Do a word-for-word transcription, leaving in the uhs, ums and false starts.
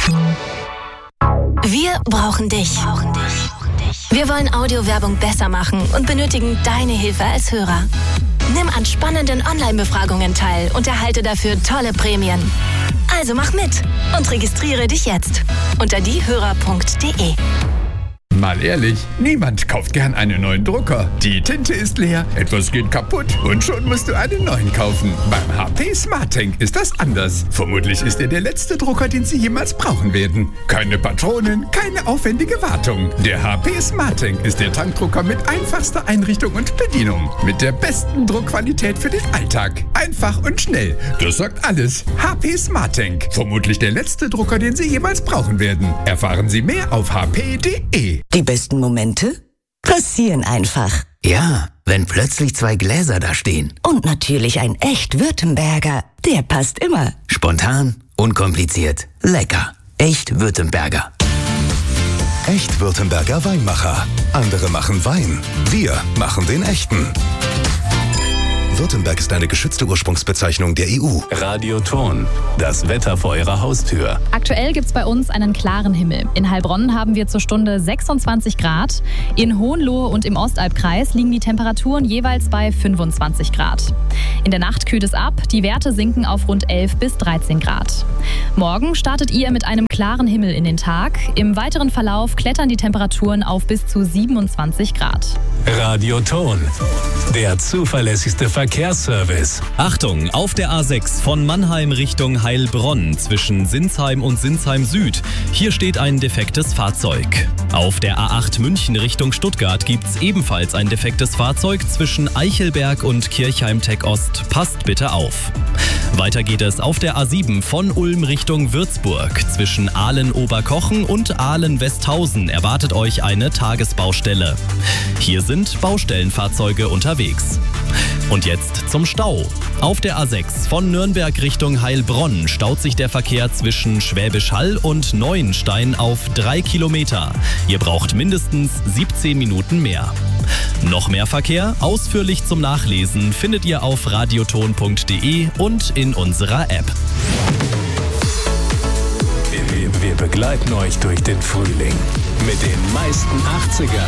Wir brauchen dich. Wir wollen Audiowerbung besser machen und benötigen deine Hilfe als Hörer. Nimm an spannenden Online-Befragungen teil und erhalte dafür tolle Prämien. Also mach mit und registriere dich jetzt unter diehörer punkt de. Mal ehrlich, niemand kauft gern einen neuen Drucker. Die Tinte ist leer, etwas geht kaputt und schon musst du einen neuen kaufen. Beim H P SmartTank ist das anders. Vermutlich ist er der letzte Drucker, den Sie jemals brauchen werden. Keine Patronen, keine aufwendige Wartung. Der H P SmartTank ist der Tankdrucker mit einfachster Einrichtung und Bedienung. Mit der besten Druckqualität für den Alltag. Einfach und schnell. Das sagt alles. H P SmartTank. Vermutlich der letzte Drucker, den Sie jemals brauchen werden. Erfahren Sie mehr auf h p punkt de. Die besten Momente passieren einfach. Ja, wenn plötzlich zwei Gläser da stehen. Und natürlich ein echt Württemberger. Der passt immer. Spontan, unkompliziert, lecker. Echt Württemberger. Echt Württemberger Weinmacher. Andere machen Wein. Wir machen den echten. Württemberg ist eine geschützte Ursprungsbezeichnung der E U. Radioton, das Wetter vor Ihrer Haustür. Aktuell gibt es bei uns einen klaren Himmel. In Heilbronn haben wir zur Stunde sechsundzwanzig Grad. In Hohenlohe und im Ostalbkreis liegen die Temperaturen jeweils bei fünfundzwanzig Grad. In der Nacht kühlt es ab, die Werte sinken auf rund elf bis dreizehn Grad. Morgen startet ihr mit einem klaren Himmel in den Tag. Im weiteren Verlauf klettern die Temperaturen auf bis zu siebenundzwanzig Grad. Radioton, der zuverlässigste Verkehrsservice. Achtung, auf der A sechs von Mannheim Richtung Heilbronn zwischen Sinsheim und Sinsheim Süd. Hier steht ein defektes Fahrzeug. Auf der A acht München Richtung Stuttgart gibt's ebenfalls ein defektes Fahrzeug zwischen Eichelberg und Kirchheim-Tech Ost. Passt bitte auf. Weiter geht es auf der A sieben von Ulm Richtung Würzburg. Zwischen Ahlen-Oberkochen und Ahlen-Westhausen erwartet euch eine Tagesbaustelle. Hier sind Baustellenfahrzeuge unterwegs. Und jetzt zum Stau. Auf der A sechs von Nürnberg Richtung Heilbronn staut sich der Verkehr zwischen Schwäbisch Hall und Neuenstein auf drei Kilometer. Ihr braucht mindestens siebzehn Minuten mehr. Noch mehr Verkehr, ausführlich zum Nachlesen, findet ihr auf radioton punkt de und in unserer App. Wir, wir begleiten euch durch den Frühling mit den meisten achtziger